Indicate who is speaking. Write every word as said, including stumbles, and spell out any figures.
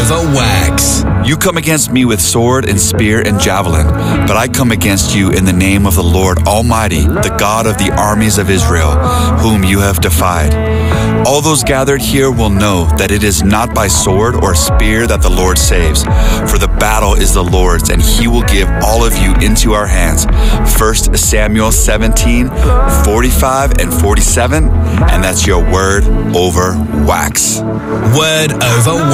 Speaker 1: over wax.
Speaker 2: You come against me with sword and spear and javelin, but I come against you in the name of the Lord Almighty, the God of the armies of Israel, whom you have defied. All those gathered here will know that it is not by sword or spear that the Lord saves, for the battle is the Lord's, and he will give all of you into our hands. First Samuel seventeen, forty-five and forty-seven, and that's your word over wax.
Speaker 1: Word over wax.